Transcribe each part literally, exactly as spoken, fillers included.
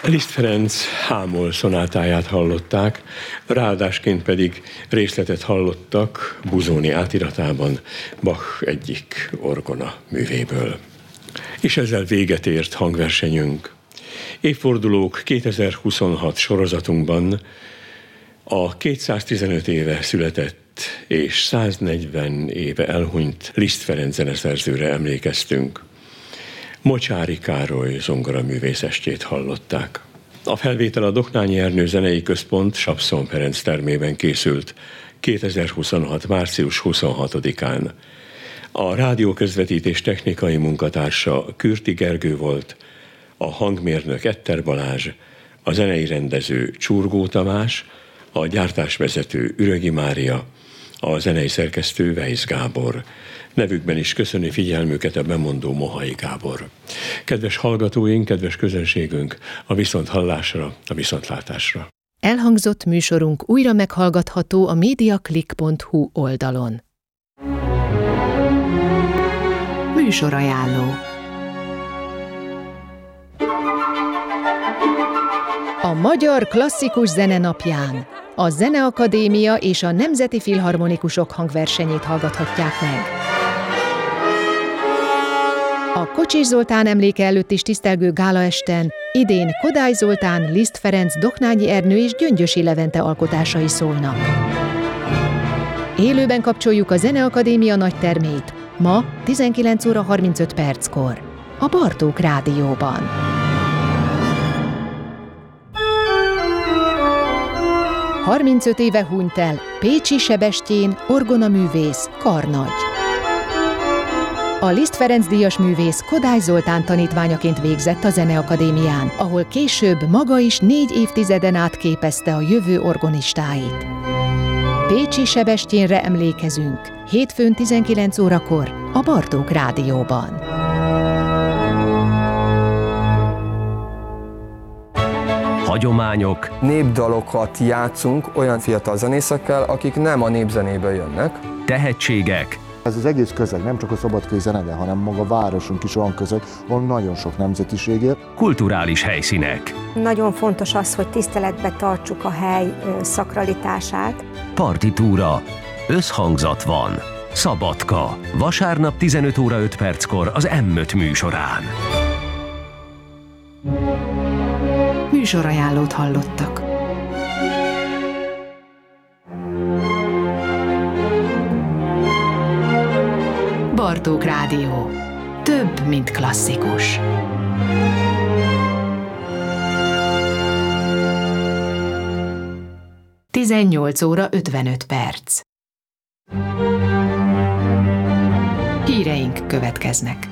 Liszt Ferenc Hámol szonátáját hallották, ráadásként pedig részletet hallottak Buzóni átiratában Bach egyik orgona művéből. És ezzel véget ért hangversenyünk. Évfordulók kétezer-huszonhat sorozatunkban a kétszáztizenöt éve született és száznegyven éve elhunyt Liszt Ferenc zeneszerzőre emlékeztünk. Mocsáry Károly zongoraművész estjét hallották. A felvétel a Doknányi Ernő Zenei Központ Sapszon Ferenc termében készült kétezer-huszonhat. március huszonhatodikán. A rádióközvetítés technikai munkatársa Kürti Gergő volt, a hangmérnök Etter Balázs, a zenei rendező Csurgó Tamás, a gyártásvezető Ürögi Mária, a zenei szerkesztő Weisz Gábor. Nevükben is köszöni figyelmüket a bemondó Mohai Gábor. Kedves hallgatóink, kedves közönségünk, a viszonthallásra, a viszontlátásra. Elhangzott műsorunk újra meghallgatható a mediaclick pont hu oldalon. Műsorajánló. A Magyar Klasszikus Zene napján a Zeneakadémia és a Nemzeti Filharmonikusok hangversenyét hallgathatják meg. A Kocsis Zoltán emléke előtt is tisztelgő gálaesten idén Kodály Zoltán, Liszt Ferenc, Doknányi Ernő és Gyöngyösi Levente alkotásai szólnak. Élőben kapcsoljuk a Zeneakadémia nagytermét ma tizenkilenc óra harmincöt perckor a Bartók Rádióban. harmincöt éve hunyt el Pécsi Sebestyén orgonaművész karnagy. A Liszt Ferenc díjas művész Kodály Zoltán tanítványaként végzett a Zeneakadémián, ahol később maga is négy évtizeden át képezte a jövő orgonistáit. Pécsi Sebestyénre emlékezünk, hétfőn tizenkilenc órakor a Bartók Rádióban. Hagyományok, népdalokat játszunk olyan fiatal zenészekkel, akik nem a népzenéből jönnek. tehetségek. Ez az egész közeg, nem csak a szabadkai zenede, hanem maga a városunk is olyan közeg, ahol nagyon sok nemzetiség él. Kulturális helyszínek. Nagyon fontos az, hogy tiszteletbe tartsuk a hely szakralitását. Partitúra. Összhangzat van. Szabadka. Vasárnap tizenöt óra öt perckor az em öt műsorán. Műsorajánlót hallottak. Bartók Rádió. Több, mint klasszikus. tizennyolc óra ötvenöt perc. Híreink következnek.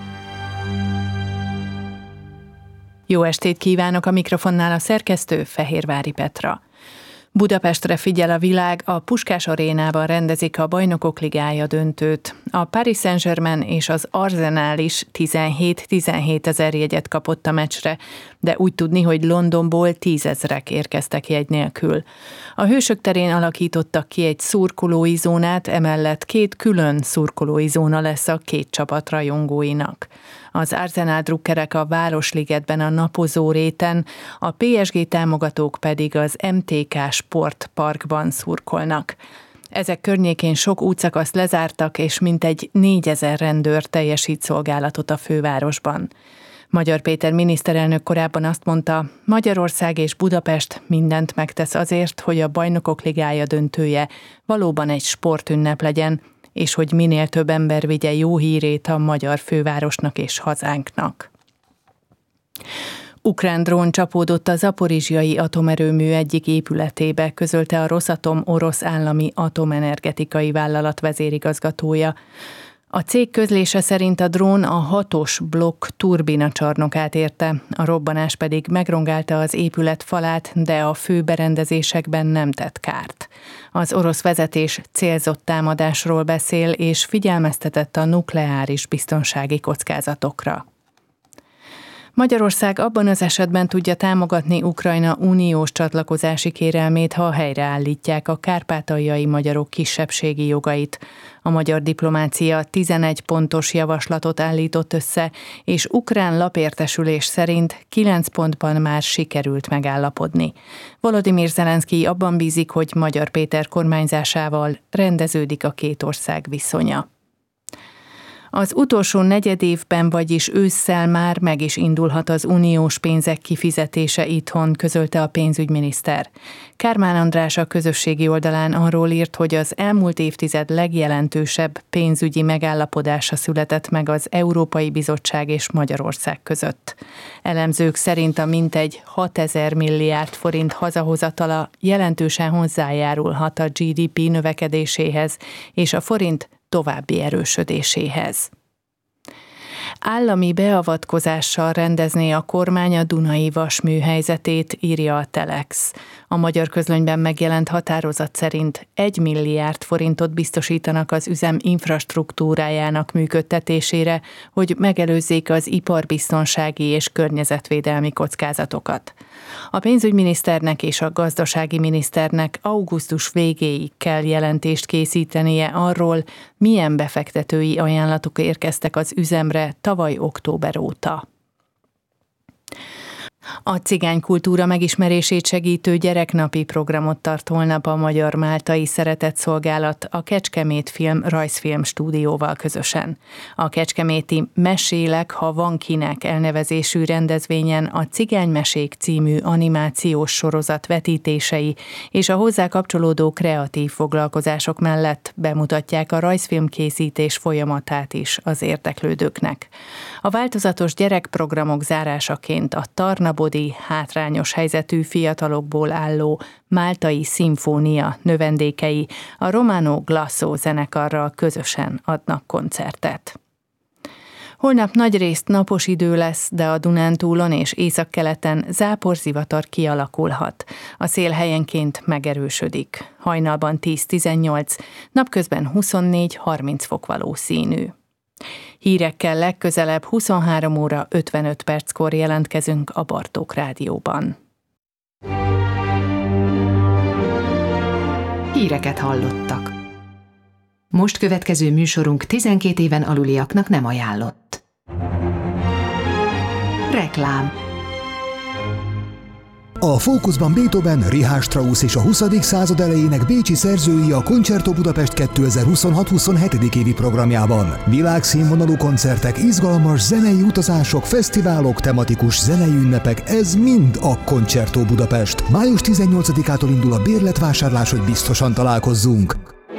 Jó estét kívánok, a mikrofonnál a szerkesztő Fehérvári Petra. Budapestre figyel a világ, a Puskás Arénában rendezik a Bajnokok Ligája döntőt. A Paris Saint-Germain és az Arsenal is tizenhét-tizenhét ezer jegyet kapott a meccsre, de úgy tudni, hogy Londonból tízezrek érkeztek jegy nélkül. A Hősök terén alakítottak ki egy szurkolói zónát, emellett két külön szurkolói zóna lesz a két csapat rajongóinak. Az Arsenal drukkerek a Városligetben a Napozó réten, a pé es gé támogatók pedig az em té ká Sportparkban szurkolnak. Ezek környékén sok útszakaszt lezártak, és mintegy négyezer rendőr teljesít szolgálatot a fővárosban. Magyar Péter miniszterelnök korábban azt mondta, Magyarország és Budapest mindent megtesz azért, hogy a Bajnokok Ligája döntője valóban egy sportünnep legyen, és hogy minél több ember vigye jó hírét a magyar fővárosnak és hazánknak. Ukrán drón csapódott a zaporizsjai atomerőmű egyik épületébe, közölte a Rosatom orosz állami atomenergetikai vállalat vezérigazgatója. A cég közlése szerint a drón a hatos blokk turbinacsarnokát érte, a robbanás pedig megrongálta az épület falát, de a fő berendezésekben nem tett kárt. Az orosz vezetés célzott támadásról beszél, és figyelmeztetett a nukleáris biztonsági kockázatokra. Magyarország abban az esetben tudja támogatni Ukrajna uniós csatlakozási kérelmét, ha helyreállítják a kárpátaljai magyarok kisebbségi jogait. A magyar diplomácia tizenegy pontos javaslatot állított össze, és ukrán lapértesülés szerint kilenc pontban már sikerült megállapodni. Volodymyr Zelenszkij abban bízik, hogy Magyar Péter kormányzásával rendeződik a két ország viszonya. Az utolsó negyedévben, vagyis ősszel már meg is indulhat az uniós pénzek kifizetése itthon, közölte a pénzügyminiszter. Kármán András a közösségi oldalán arról írt, hogy az elmúlt évtized legjelentősebb pénzügyi megállapodása született meg az Európai Bizottság és Magyarország között. Elemzők szerint a mintegy hatezer milliárd forint hazahozatala jelentősen hozzájárulhat a gé dé pé növekedéséhez és a forint további erősödéséhez. Állami beavatkozással rendezné a kormány a Dunai Vasmű helyzetét, írja a Telex. A Magyar Közlönyben megjelent határozat szerint egy milliárd forintot biztosítanak az üzem infrastruktúrájának működtetésére, hogy megelőzzék az iparbiztonsági és környezetvédelmi kockázatokat. A pénzügyminiszternek és a gazdasági miniszternek augusztus végéig kell jelentést készítenie arról, milyen befektetői ajánlatok érkeztek az üzemre tavaly október óta. A cigánykultúra megismerését segítő gyereknapi programot tart holnap a Magyar Máltai Szeretetszolgálat a Kecskemét Film Rajzfilm Stúdióval közösen. A kecskeméti Mesélek, ha van kinek elnevezésű rendezvényen a Cigánymesék című animációs sorozat vetítései és a hozzá kapcsolódó kreatív foglalkozások mellett bemutatják a rajzfilmkészítés folyamatát is az érdeklődőknek. A változatos gyerekprogramok zárásaként a Tarnabodi hátrányos helyzetű fiatalokból álló Máltai Szimfónia növendékei a Romano Glasso zenekarral közösen adnak koncertet. Holnap nagyrészt napos idő lesz, de a Dunántúlon és északkeleten záporzivatar kialakulhat. A szél helyenként megerősödik. Hajnalban tíz-tizennyolc, napközben huszonnégy-harminc fok valószínű. Hírekkel legközelebb huszonhárom óra ötvenöt perckor jelentkezünk a Bartók Rádióban. Híreket hallottak. Most következő műsorunk tizenkét éven aluliaknak nem ajánlott. Reklám. A fókuszban Beethoven, Richard Strauss és a huszadik század elejének bécsi szerzői a Concerto Budapest kétezer-huszonhat-huszonhetedik évi programjában. Világszínvonalú koncertek, izgalmas zenei utazások, fesztiválok, tematikus zenei ünnepek, ez mind a Concerto Budapest. május tizennyolcadikától indul a bérletvásárlás, hogy biztosan találkozzunk.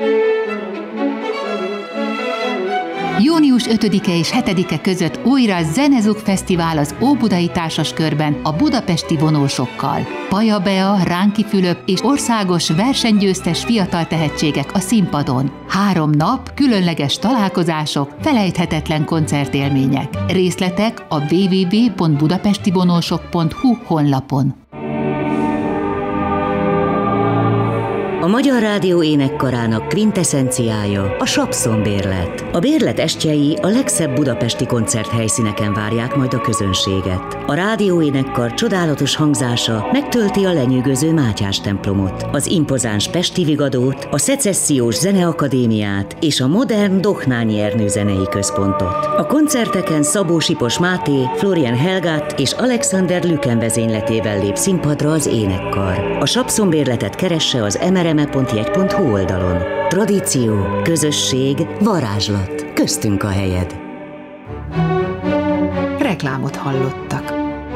június ötödike és hetedike között újra Zenezug Fesztivál az Óbudai Társaskörben a budapesti vonósokkal. Paja Bea, Ránki Fülöp és országos versenygyőztes fiatal tehetségek a színpadon. Három nap, különleges találkozások, felejthetetlen koncertélmények. Részletek a double-u double-u double-u pont budapestivonósok pont hu honlapon. A Magyar Rádió énekkarának kvinteszenciája a Sapszon bérlet. A bérlet estjei a legszebb budapesti koncerthelyszíneken várják majd a közönséget. A rádió énekkar csodálatos hangzása megtölti a lenyűgöző Mátyás templomot, az impozáns Pesti Vigadót, a Szecessziós Zeneakadémiát és a modern Dohnányi Ernő zenei központot. A koncerteken Szabó Sipos Máté, Florian Helgát és Alexander Lüken vezényletével lép színpadra az énekkar. A Sapszon bérletet keresse az em er em e pont jegy pont hu oldalon. Tradíció, közösség, varázslat. Köztünk a helyed. Reklámot hallottak.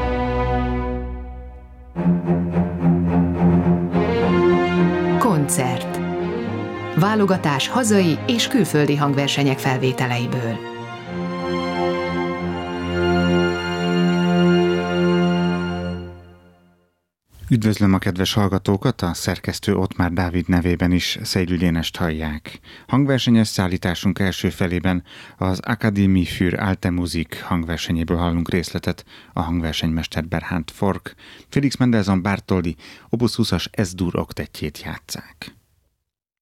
Koncert. Válogatás hazai és külföldi hangversenyek felvételeiből. Üdvözlöm a kedves hallgatókat, a szerkesztő Ottmár Dávid nevében is Szejlő Dénest hallják. Hangversenyes szállításunk első felében az Akadémie für Alte Musik hangversenyéből hallunk részletet, a hangversenymester Berhard Fork, Felix Mendelssohn Bartholdy Opus húszas Es-dur oktettjét játsszák.